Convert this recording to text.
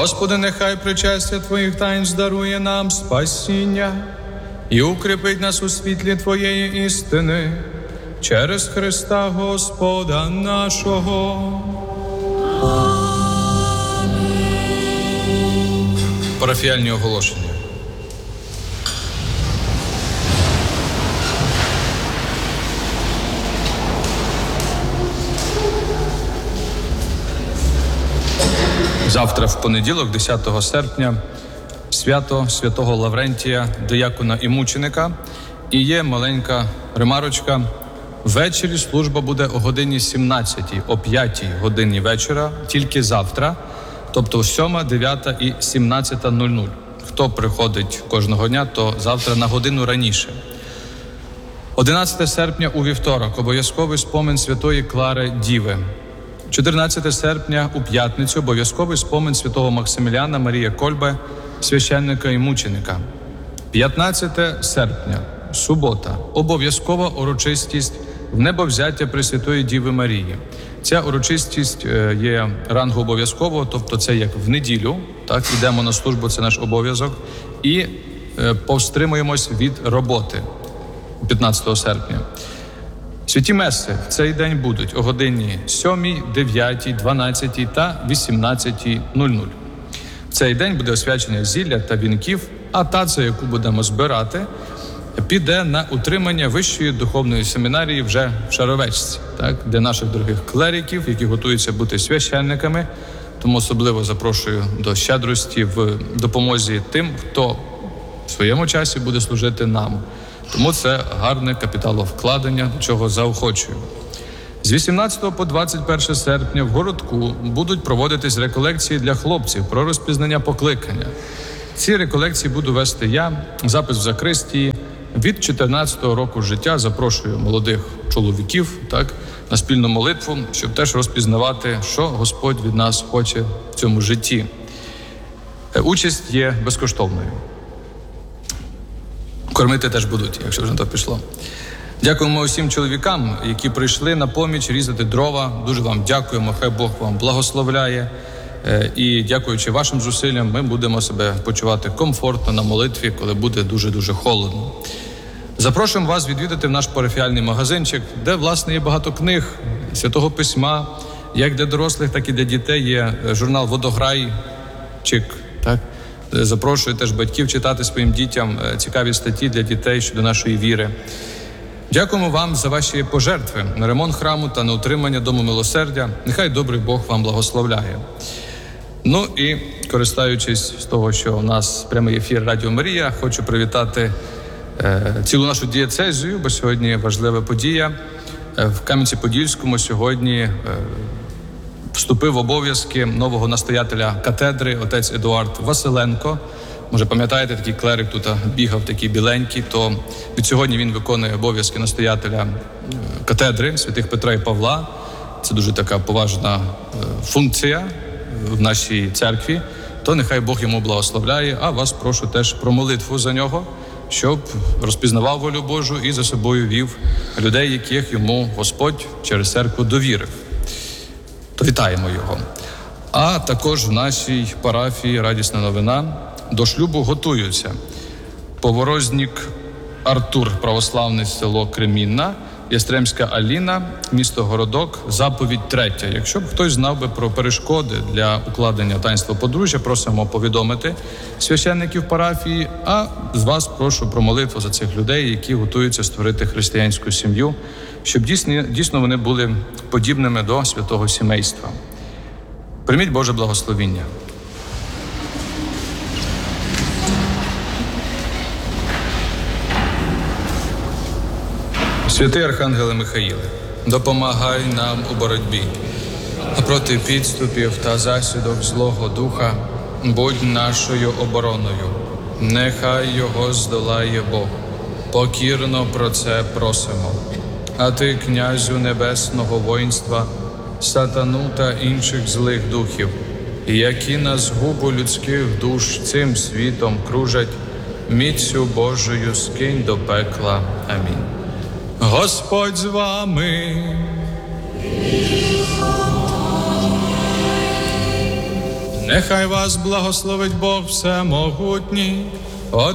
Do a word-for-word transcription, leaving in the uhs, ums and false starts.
Господи, нехай причастя Твоїх таїнств дарує нам спасіння і укріпить нас у світлі Твоєї істини через Христа Господа нашого. Амінь. Парафіальні оголошення. Завтра, в понеділок, десятого серпня, свято святого Лаврентія, диякона і мученика. І є маленька ремарочка. Ввечері служба буде о годині сімнадцятій, о п'ятій годині вечора, тільки завтра, тобто сьома, дев'ята і сімнадцята нуль нуль. Хто приходить кожного дня, то завтра на годину раніше. одинадцяте серпня у вівторок, обов'язковий спомин святої Клари Діви. чотирнадцяте серпня у п'ятницю обов'язковий спомин святого Максиміляна Марія Кольби, священника і мученика. п'ятнадцяте серпня, субота, обов'язкова урочистість в небовзяття Пресвятої Діви Марії. Ця урочистість є рангу обов'язкового, тобто це як в неділю, так, ідемо на службу, це наш обов'язок, і е, повстримуємось від роботи п'ятнадцятого серпня. Святі меси в цей день будуть о годині сьомій, дев'ятій, дванадцятій та вісімнадцятій нуль нуль. В цей день буде освячення зілля та вінків, а таця, яку будемо збирати, піде на утримання Вищої духовної семінарії вже в Шаровечці, так, де наших дорогих клериків, які готуються бути священниками. Тому особливо запрошую до щедрості в допомозі тим, хто в своєму часі буде служити нам. Тому це гарне капіталовкладення, до чого заохочую. З вісімнадцятого по двадцять перше серпня в городку будуть проводитись реколекції для хлопців про розпізнання покликання. Ці реколекції буду вести я, запис в закристії. Від чотирнадцятого року життя запрошую молодих чоловіків, так, на спільну молитву, щоб теж розпізнавати, що Господь від нас хоче в цьому житті. Участь є безкоштовною. Кормити теж будуть, якщо вже на то пішло. Дякуємо усім чоловікам, які прийшли на поміч різати дрова. Дуже вам дякуємо, хай Бог вам благословляє. І дякуючи вашим зусиллям, ми будемо себе почувати комфортно на молитві, коли буде дуже-дуже холодно. Запрошуємо вас відвідати наш парафіальний магазинчик, де, власне, є багато книг Святого Письма, як для дорослих, так і для дітей. Є журнал «Водограйчик», так? Запрошую теж батьків читати своїм дітям цікаві статті для дітей щодо нашої віри. Дякуємо вам за ваші пожертви на ремонт храму та на утримання Дому Милосердя. Нехай добрий Бог вам благословляє. Ну і, користуючись з того, що у нас прямий ефір Радіо Марія, хочу привітати е, цілу нашу дієцезію, бо сьогодні важлива подія. Е, в Кам'янці-Подільському сьогодні е, вступив в обов'язки нового настоятеля катедри отець Едуард Василенко. Може, пам'ятаєте, такий клерик тут бігав, такий біленький, то від сьогодні він виконує обов'язки настоятеля катедри святих Петра і Павла. Це дуже така поважна функція в нашій церкві, то нехай Бог йому благословляє, а вас прошу теж про молитву за нього, щоб розпізнавав волю Божу і за собою вів людей, яких йому Господь через церкву довірив. То вітаємо його. А також в нашій парафії радісна новина. До шлюбу готуються Поворознік Артур, православне село Кремінна, Ястремська Аліна, місто Городок, заповідь третя. Якщо б хтось знав би про перешкоди для укладення таїнства подружжя, просимо повідомити священників парафії, а з вас прошу про молитву за цих людей, які готуються створити християнську сім'ю, щоб дійсно, дійсно вони були подібними до святого сімейства. Прийміть Боже благословіння. Святий Архангеле Михаїле, допомагай нам у боротьбі проти підступів та засідок Злого Духа, будь нашою обороною. Нехай його здолає Бог. Покірно про це просимо. А ти, князю небесного воїнства, сатану та інших злих духів, які на згубу людських душ цим світом кружать, міцю Божою скинь до пекла. Амінь. Господь з вами. Нехай вас благословить Бог Всемогутній, Отець